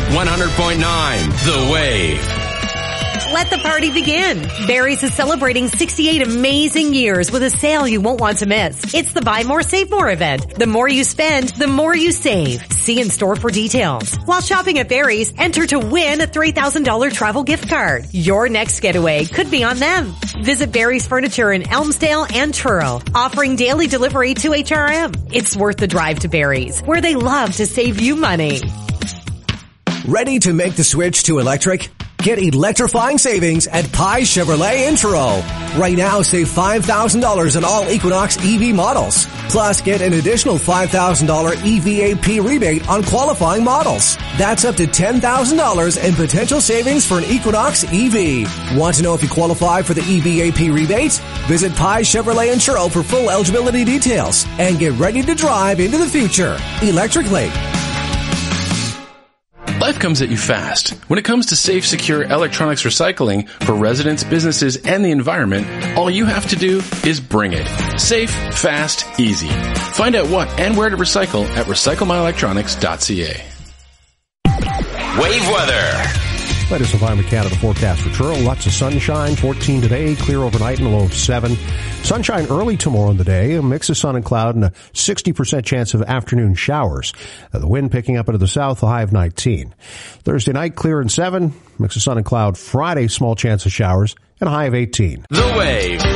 100.9 The Wave. Let the party begin. Barry's is celebrating 68 amazing years with a sale you won't want to miss. It's the Buy More, Save More event. The more you spend, the more you save. See in store for details. While shopping at Barry's, enter to win a $3,000 travel gift card. Your next getaway could be on them. Visit Barry's Furniture in Elmsdale and Truro, offering daily delivery to HRM. It's worth the drive to Barry's, where they love to save you money. Ready to make the switch to electric? Get electrifying savings at Pye Chevrolet in Truro. Right now, save $5,000 on all Equinox EV models. Plus, get an additional $5,000 EVAP rebate on qualifying models. That's up to $10,000 in potential savings for an Equinox EV. Want to know if you qualify for the EVAP rebate? Visit Pye Chevrolet in Truro for full eligibility details and get ready to drive into the future electrically. Life comes at you fast. When it comes to safe, secure electronics recycling for residents, businesses, and the environment, all you have to do is bring it. Safe, fast, easy. Find out what and where to recycle at recyclemyelectronics.ca. Wave weather. Latest Environment Canada forecast for Truro. Lots of sunshine, 14 today, clear overnight and a low of 7. Sunshine early tomorrow in the day, a mix of sun and cloud and a 60% chance of afternoon showers. The wind picking up into the south, a high of 19. Thursday night, clear and 7, mix of sun and cloud. Friday, small chance of showers and a high of 18. The Wave.